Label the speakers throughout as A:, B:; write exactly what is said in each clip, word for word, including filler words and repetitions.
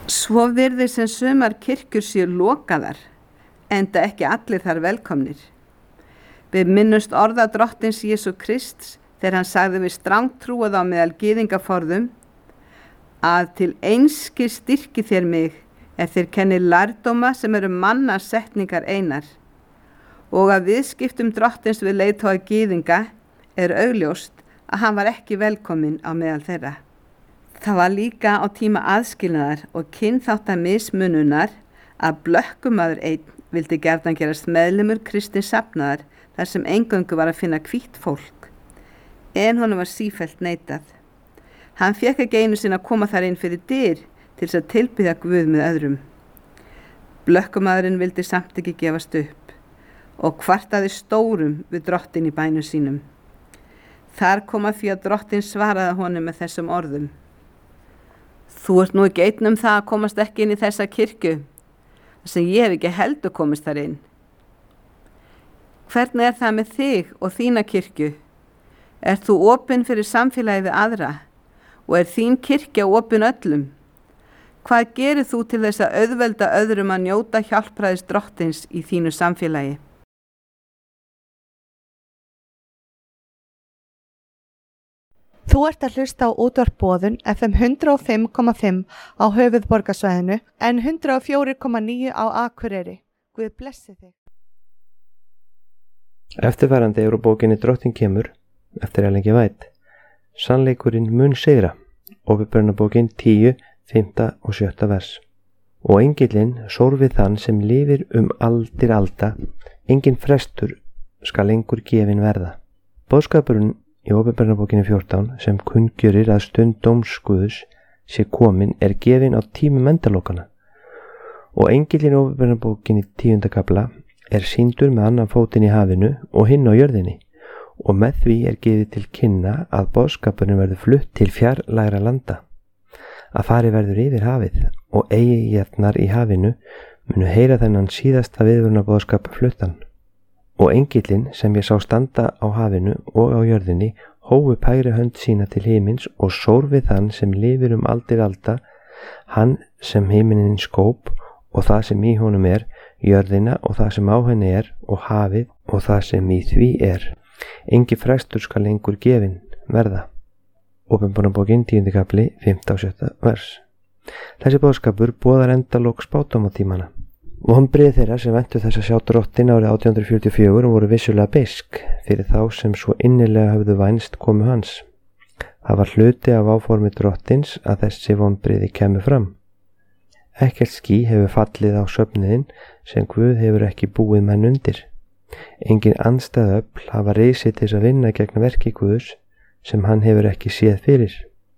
A: Svo virðist sem sumar kirkjur séu lokaðar, enda ekki allir þar velkomnir. Við minnumst orða drottins Jesú Krists þegar hann sagði við strangtrúað á meðal gyðingaforðum að til einski styrki þér mig er þér kenni lærdóma sem eru manna setningar einar, og að viðskiptum drottins við leiðtoga gyðinga er augljóst að hann var ekki velkominn á meðal þeirra. Það var líka á tíma aðskilnaðar og kynþáttamismununar að blökkumaður einn vildi gjarnan gerast meðlimur kristins safnaðar þar sem eingöngu var að finna hvítt fólk, en honum var sífellt neitað. Hann fékk ekki einu sinni að koma þar inn fyrir dyr til þess að tilbiðja Guð með öðrum. Blökkumaðurinn vildi samt ekki gefast upp og kvartaði stórum við drottin í bænum sínum. Þar kom að því að drottin svaraði honum með þessum orðum: Þú ert nú ekki einn um það að komast ekki inn í þessa kirkju, sem ég hef ekki heldur komist þar inn. Hvernig er það með þig og þína kirkju? Ert þú opinn fyrir samfélagið við aðra og er þín kirkja opinn öllum? Hvað gerir þú til þess að auðvelda öðrum að njóta hjálpræðis drottins í þínu samfélagi?
B: Þú ert að hlusta á útvarp Boðun F M hundrað og fimm komma fimm á höfuðborgarsvæðinu en hundrað og fjögur komma níu á Akureyri. Guð blessi þig.
C: Eftirfarandi er úr bókinni Drottin kemur eftir Ellen G. White. Sannleikurinn mun sigra. Åpenbararbókin tíu, fimmta og sjötta vers. Og engillinn sór við þann sem lifir um aldir alda, engin frestur skal lengur gefin verða. Boðskapurinn í Åpenbararbókinni fjórtán sem kunngjörir að stund dómsguðs sé komin er gefin á tímum endalokana. Og engillinn í Åpenbararbókinni tíunda kafla er sýndur með annan fótinn í hafinu og hinn á jörðinni, og með því er gefið til kynna að boðskapurinn verður flutt til fjarlægra landa, að fari verður yfir hafið, og eyjarnar í hafinu munu heyra þennan síðasta viðvöruna boðskap fluttan. Og engillinn sem ég sá standa á hafinu og á jörðinni hófu hægri hönd sína til himins og sór við þann sem lifir um aldir alda, hann sem himinin skóp og það sem í honum er, jörðina og það sem á henni er, og hafið og það sem í því er. Engi frestur skal lengur gefin verða. Åpenbararbókin tíundi kafli, fimmta og sjötta vers. Þessi boðskapur boðar endalok spádómatímanna. Vonbrigði þeirra sem ventu þess að sjá drottin árið átján hundruð fjörutíu og fjögur voru vissulega beisk fyrir þá sem svo innilega höfðu vænst komu hans. Það var hluti af áformi drottins að þessi vonbrigði kemur fram. Ekkert ský hefur fallið á söfniðinn sem Guð hefur ekki búið menn undir. Engin andstæðöfl hafa risið til að vinna gegn verki Guðs sem hann hefur ekki séð fyrir.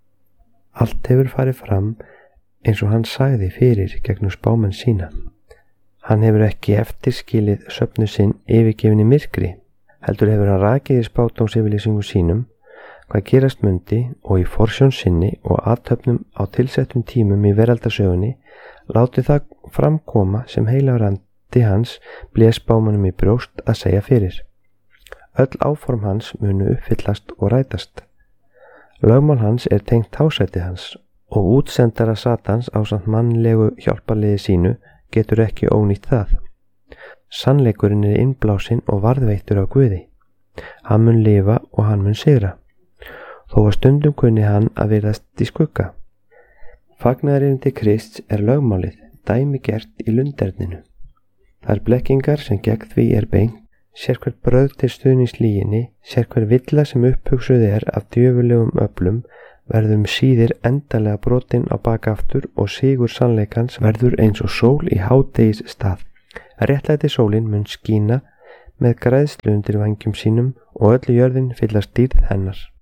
C: Allt hefur farið fram eins og hann sagði fyrir gegnum spámenn sína. Hann hefur ekki eftirskilið söfnu sinn yfirgefin í myrkri, heldur hefur hann rakið í spádómsyfirlýsingum sínum hvað gerast mundi og í forsjón sinni og athöfnum á tilsettum tímum í veraldarsögunni látið það framkoma sem heilagur andi hans blés spámanum í brjóst að segja fyrir. Öll áform hans munu uppfyllast og rætast. Lögmál hans er tengt hásæti hans og útsendara Satans ásamt mannlegu hjálparliði sínu getur ekki ónýtt það. Sannleikurinn er innblásinn og varðveittur af Guði. Hann mun lifa og hann mun sigra. Þó að stundum kunni hann að virðast í skugga. Fagnaðarerindi Krists er lögmálið, dæmigert í lunderninu. Þær blekkingar sem gegn því er beint, sérhver bröð til stuðnings lyginni, sérhver villa sem upphugsuð er af djöfulegum öflum, verður um síðir endalega brotin á bakaftur og sigur sannleikans verður eins og sól í hádegis stað. Réttlæti sólin mun skína með græðslu undir vængjum sínum og öllu jörðin fyllast dýrð hennar.